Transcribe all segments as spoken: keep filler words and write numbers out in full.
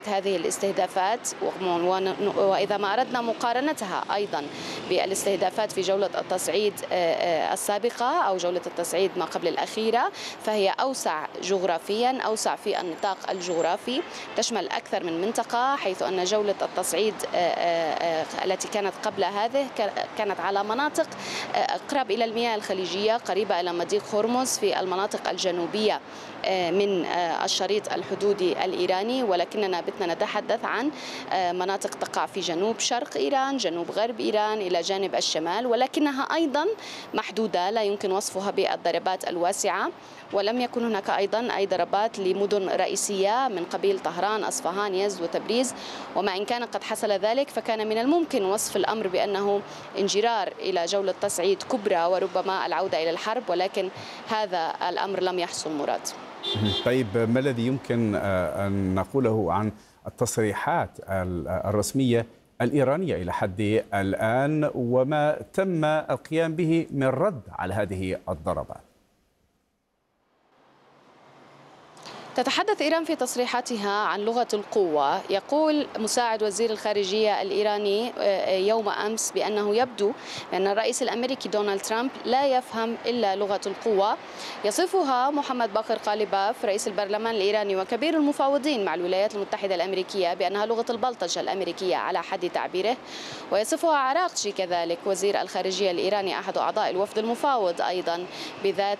هذه الاستهدافات، وإذا ما أردنا مقارنتها أيضا بالاستهدافات في جولة التصعيد السابقة أو جولة التصعيد ما قبل الأخيرة، فهي أوسع جغرافيا، أوسع في النطاق الجغرافي، تشمل أكثر من منطقة، حيث أن جولة التصعيد التي كانت قبل هذه كانت على مناطق أقرب إلى المياه الخليجية، قريبة إلى مضيق هرمز في المناطق الجنوبية من الشريط الحدودي الإيراني، ولكننا بدنا نتحدث عن مناطق تقع في جنوب شرق إيران، جنوب غرب إيران، إلى جانب الشمال، ولكنها أيضا محدودة، لا يمكن وصفها بالضربات الواسعة. ولم يكن هناك أيضا أي ضربات لمدن رئيسية من قبيل طهران، أصفهان، يزد وتبريز، وما إن كان قد حصل ذلك فكان من الممكن وصف الأمر بأنه انجرار إلى جولة تصعيد كبرى وربما العودة إلى الحرب، ولكن هذا الأمر لم يحصل مراد. طيب، ما الذي يمكن أن نقوله عن التصريحات الرسمية الإيرانية إلى حد الآن وما تم القيام به من رد على هذه الضربات؟ تتحدث إيران في تصريحاتها عن لغة القوة. يقول مساعد وزير الخارجية الإيراني يوم أمس بأنه يبدو أن الرئيس الأمريكي دونالد ترامب لا يفهم إلا لغة القوة. يصفها محمد باقر قالباف رئيس البرلمان الإيراني وكبير المفاوضين مع الولايات المتحدة الأمريكية بأنها لغة البلطجة الأمريكية على حد تعبيره. ويصفها عراقجي كذلك وزير الخارجية الإيراني أحد أعضاء الوفد المفاوض أيضا بذات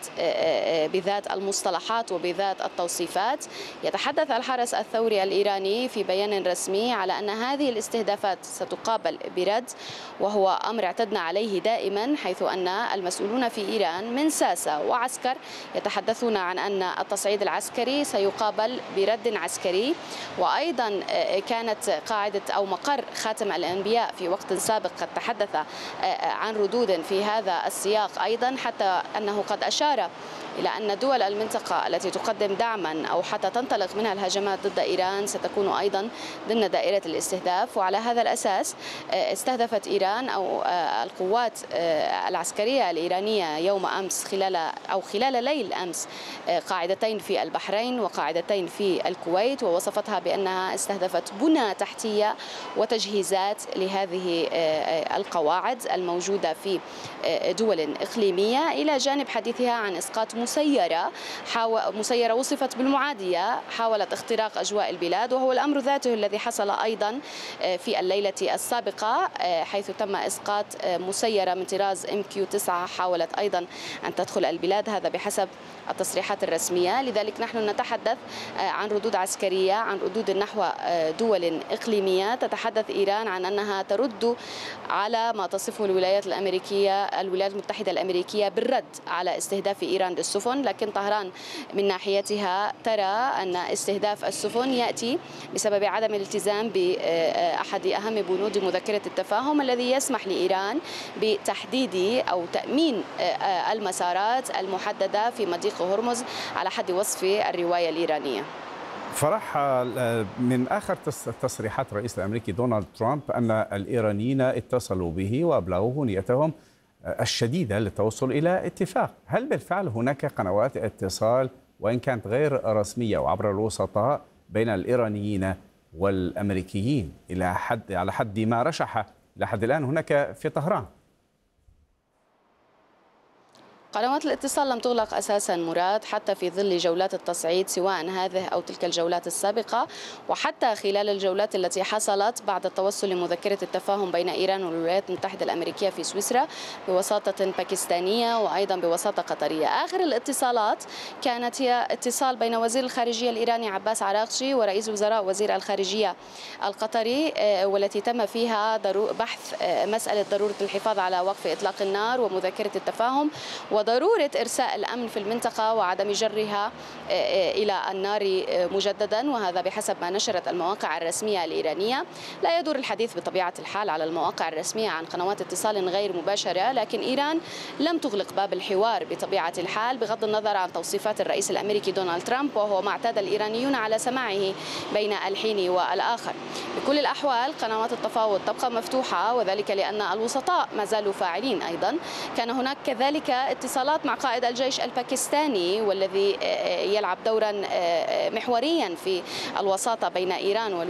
بذات المصطلحات وبذات التوصيفات. يتحدث الحرس الثوري الإيراني في بيان رسمي على أن هذه الاستهدافات ستقابل برد، وهو أمر اعتدنا عليه دائما، حيث أن المسؤولون في إيران من ساسة وعسكر يتحدثون عن أن التصعيد العسكري سيقابل برد عسكري. وأيضا كانت قاعدة أو مقر خاتم الأنبياء في وقت سابق قد تحدث عن ردود في هذا السياق أيضا، حتى أنه قد أشار إلى أن دول المنطقة التي تقدم دعما أو حتى تنطلق منها الهجمات ضد إيران ستكون أيضا ضمن دائرة الاستهداف. وعلى هذا الأساس استهدفت إيران أو القوات العسكرية الإيرانية يوم أمس خلال أو خلال ليل أمس قاعدتين في البحرين وقاعدتين في الكويت، ووصفتها بأنها استهدفت بنى تحتية وتجهيزات لهذه القواعد الموجودة في دول إقليمية، إلى جانب حديثها عن إسقاط مسيرة مسيرة وصفت بالمعادية حاولت اختراق أجواء البلاد، وهو الأمر ذاته الذي حصل أيضا في الليلة السابقة، حيث تم إسقاط مسيرة من طراز إم كيو تسعة حاولت أيضا أن تدخل البلاد، هذا بحسب التصريحات الرسمية. لذلك نحن نتحدث عن ردود عسكرية، عن ردود نحو دول إقليمية. تتحدث إيران عن أنها ترد على ما تصفه الولايات الأمريكية الولايات المتحدة الأمريكية بالرد على استهداف إيران للسفن، لكن طهران من ناحيتها ترى أن استهداف السفن يأتي بسبب عدم الالتزام بأحد أهم بنود مذكرة التفاهم الذي يسمح لإيران بتحديد أو تأمين المسارات المحددة في مضيق هرمز على حد وصف الرواية الإيرانية. فرح من آخر تصريحات الرئيس الأمريكي دونالد ترامب أن الإيرانيين اتصلوا به وأبلغوه نيتهم الشديدة للتوصل إلى اتفاق. هل بالفعل هناك قنوات اتصال وإن كانت غير رسمية وعبر الوسطاء بين الإيرانيين والأمريكيين إلى حد على حد ما رشح إلى حد الآن هناك في طهران؟ قنوات الاتصال لم تغلق أساسا مراد، حتى في ظل جولات التصعيد سواء هذه أو تلك الجولات السابقة، وحتى خلال الجولات التي حصلت بعد التوصل لمذكرة التفاهم بين إيران والولايات المتحدة الأمريكية في سويسرا بوساطة باكستانية وأيضا بوساطة قطرية. آخر الاتصالات كانت هي اتصال بين وزير الخارجية الإيراني عباس عراقجي ورئيس وزراء وزير الخارجية القطري، والتي تم فيها بحث مسألة ضرورة الحفاظ على وقف إطلاق النار ومذكرة التفاهم وضرورة إرساء الأمن في المنطقة وعدم جرها إلى النار مجددا، وهذا بحسب ما نشرت المواقع الرسمية الإيرانية. لا يدور الحديث بطبيعة الحال على المواقع الرسمية عن قنوات اتصال غير مباشرة، لكن إيران لم تغلق باب الحوار بطبيعة الحال بغض النظر عن توصيفات الرئيس الأمريكي دونالد ترامب، وهو ما اعتاد الإيرانيون على سماعه بين الحين والآخر. بكل الأحوال قنوات التفاوض تبقى مفتوحة، وذلك لأن الوسطاء ما زالوا فاعلين. أيضا كان هناك كذلك اتصالات مع قائد الجيش الباكستاني والذي يلعب دورا محوريا في الوساطة بين إيران